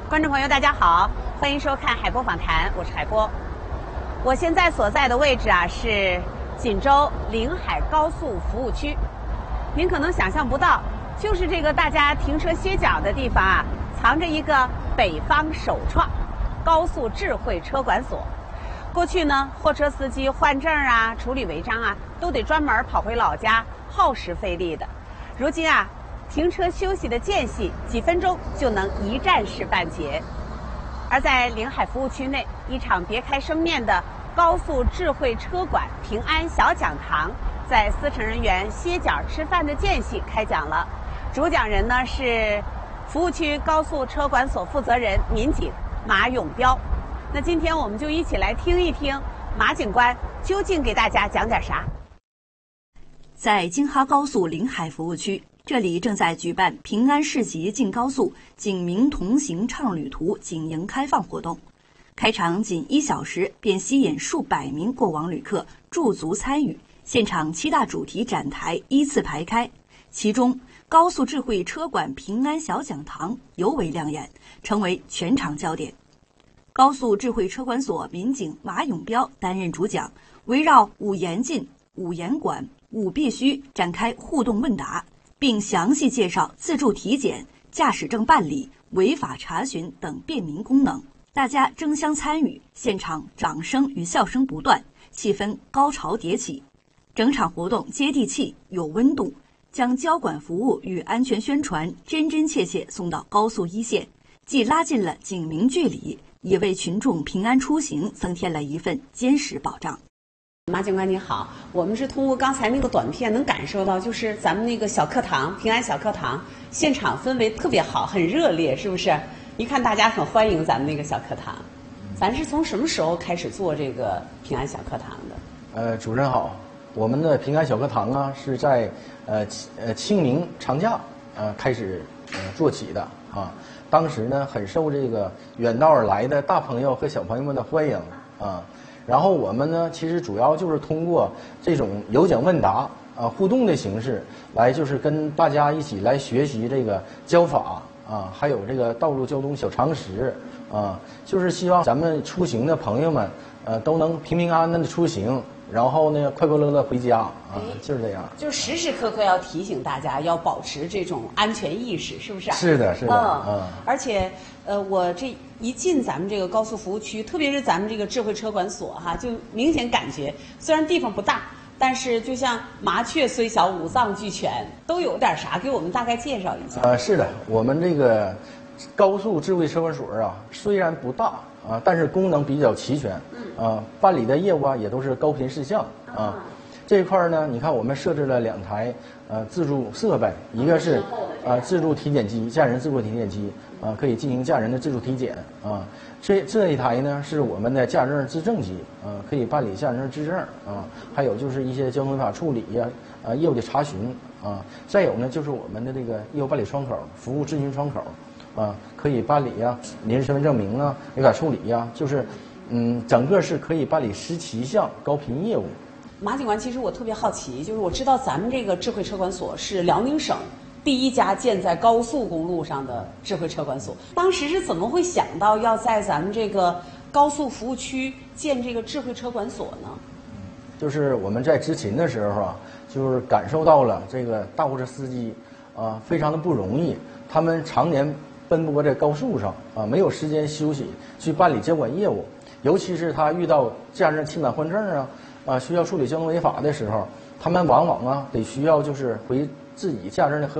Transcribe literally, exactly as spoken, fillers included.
观众朋友，大家好，欢迎收看海波访谈，我是海波。我现在所在的位置啊是锦州临海高速服务区。您可能想象不到，就是这个大家停车歇脚的地方啊，藏着一个北方首创高速智慧车管所。过去呢，货车司机换证啊、处理违章啊，都得专门跑回老家，耗时费力的。如今啊，停车休息的间隙，几分钟就能一站式办结。而在临海服务区内，一场别开生面的高速智慧车管平安小讲堂，在司乘人员歇脚吃饭的间隙开讲了。主讲人呢是服务区高速车管所负责人民警马永彪。那今天我们就一起来听一听马警官究竟给大家讲点啥。 在京哈高速临海服务区，这里正在举办平安市级进高速警民同行畅旅途警营开放活动，开场仅一小时便吸引数百名过往旅客驻足参与，现场七大主题展台依次排开，其中高速智慧车管平安小讲堂尤为亮眼，成为全场焦点。高速智慧车管所民警马永彪担任主讲，围绕五严禁、五严管、五必须展开互动问答，并详细介绍自助体检、驾驶证办理、违法查询等便民功能。大家争相参与，现场掌声与笑声不断，气氛高潮迭起。整场活动接地气有温度，将交管服务与安全宣传真真切切送到高速一线，既拉近了警民距离，也为群众平安出行增添了一份坚实保障。 马警官你好，我们是通过刚才那个短片能感受到，就是咱们那个小课堂平安小课堂现场氛围特别好，很热烈，是不是？一看大家很欢迎咱们那个小课堂。咱是从什么时候开始做这个平安小课堂的？ 呃，主任好，我们的平安小课堂啊是在呃呃清明长假呃开始呃做起的啊。当时呢很受这个远道而来的大朋友和小朋友们的欢迎啊。然后我们呢，其实主要就是通过这种有奖问答啊、互动的形式，来就是跟大家一起来学习这个交法啊，还有这个道路交通小常识啊，就是希望咱们出行的朋友们，呃，都能平平安安的出行，然后呢，快快乐乐回家啊，就是这样。 就是时时刻刻要提醒大家要保持这种安全意识，是不是？ 是的，是的， 嗯。 嗯而且，呃，我这一进咱们这个高速服务区，特别是咱们这个智慧车管所哈，就明显感觉，虽然地方不大，但是就像麻雀虽小，五脏俱全，都有点啥？给我们大概介绍一下。 呃，是的，我们这个高速智慧车管所啊，虽然不大啊，但是功能比较齐全，啊，办理的业务啊也都是高频事项啊。这一块呢，你看我们设置了两台呃自助设备，一个是呃自助体检机，驾人自助体检机啊，可以进行驾人的自助体检啊。这这一台呢是我们的驾驶证质证机啊，可以办理驾驶证质证啊，还有就是一些交通违法处理呀啊业务的查询啊。再有呢就是我们的这个业务办理窗口、服务咨询窗口啊，可以办理呀临时身份证明啊、违法处理呀，就是嗯整个是可以办理十七项高频业务。 马警官，其实我特别好奇，就是我知道咱们这个智慧车管所是辽宁省第一家建在高速公路上的智慧车管所，当时是怎么会想到要在咱们这个高速服务区建这个智慧车管所呢？ 就是我们在执勤的时候啊，就是感受到了这个大货车司机啊非常的不容易，他们常年奔波在高速上啊，没有时间休息去办理交管业务，尤其是他遇到驾驶证期满换证啊。啊，需要处理交通违法的时候，他们往往啊得需要就是回自己驾驶证的核